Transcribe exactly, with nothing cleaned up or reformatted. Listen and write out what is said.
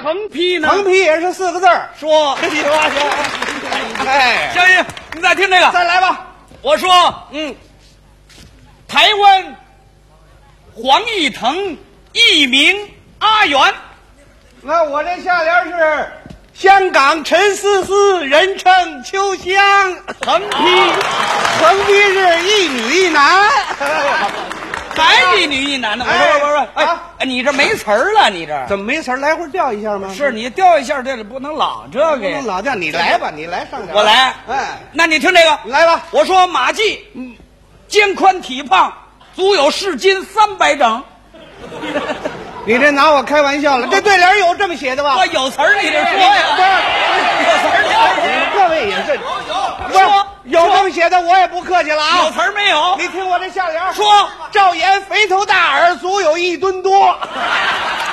横批呢？ 横批也是四个字儿。 说， 哎， 行行，你再听这个， 再来吧。 我说， 嗯， 台湾黄义腾艺名阿元， 那我这下联是香港陈思思，人称秋香。 横批横批是一女一男。 还一女一男的。我说，我说，我说，哎啊哎，你这没词儿了，你这怎么没词儿？来回调一下吗？ 是你调一下，这里不能老这不个呀能。老调，你来吧，你来上点。 我来， 哎， 那你听这个， 来吧。 我说马季，嗯，肩宽体胖，足有市斤三百整。 你这拿我开玩笑了？这对联有这么写的吧？ 我有词儿，你这说呀？有词儿， 你各位也是说说有这么写的，我也不客气了啊。 有词儿没有？ 你听我这下联， 说赵岩肥头大耳，足有一吨多。